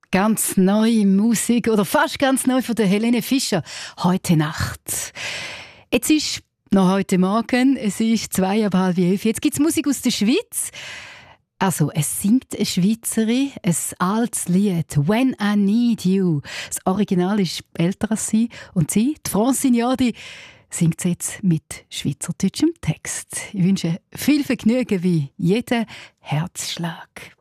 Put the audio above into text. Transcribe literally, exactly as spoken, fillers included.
Ganz neue Musik oder fast ganz neu von der Helene Fischer. Heute Nacht. Jetzt ist noch heute Morgen, es ist zwei ab halb elf. Jetzt gibt es Musik aus der Schweiz. Also, es singt eine Schweizerin, ein altes Lied, «When I Need You». Das Original ist älter als sie und sie, die Francignardi, singt es jetzt mit schweizerdeutschem Text. Ich wünsche viel Vergnügen wie jeden Herzschlag.